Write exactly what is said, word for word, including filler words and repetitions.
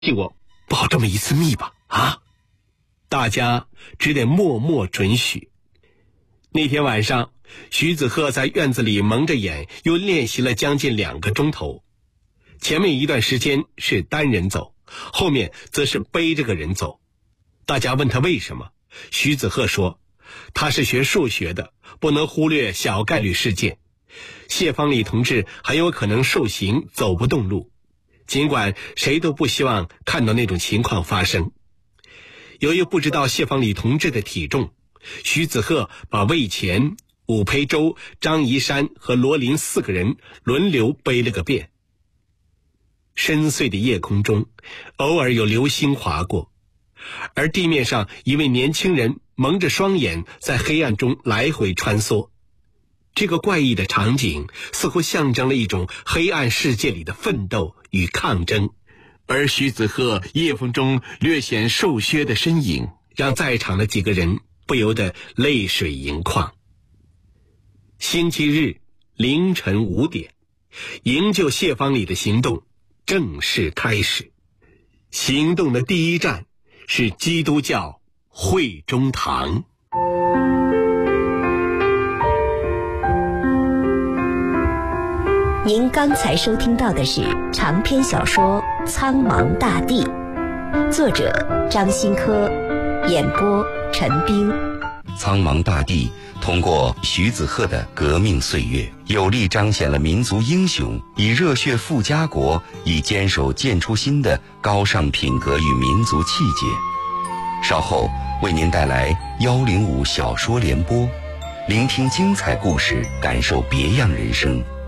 替我保这么一次密吧，啊！大家只得默默准许。那天晚上，徐子鹤在院子里蒙着眼，又练习了将近两个钟头。前面一段时间是单人走，后面则是背着个人走。大家问他为什么，徐子鹤说，他是学数学的，不能忽略小概率事件。谢方礼同志很有可能受刑，走不动路。尽管谁都不希望看到那种情况发生。由于不知道谢方礼同志的体重，徐子鹤把魏乾、武培洲、张宜山和罗林四个人轮流背了个遍。深邃的夜空中，偶尔有流星划过，而地面上一位年轻人蒙着双眼，在黑暗中来回穿梭。这个怪异的场景似乎象征了一种黑暗世界里的奋斗与抗争，而徐子鹤夜风中略显瘦削的身影，让在场的几个人不由得泪水盈眶。星期日凌晨五点，营救谢方礼的行动正式开始。行动的第一站是基督教会中堂。 您刚才收听到的是长篇小说《苍茫大地》，作者张新科，演播陈冰。 苍茫大地通过徐子鹤的革命岁月，有力彰显了民族英雄以热血赴家国，以坚守建初心的高尚品格与民族气节。稍后为您带来幺零五小说联播，聆听精彩故事，感受别样人生。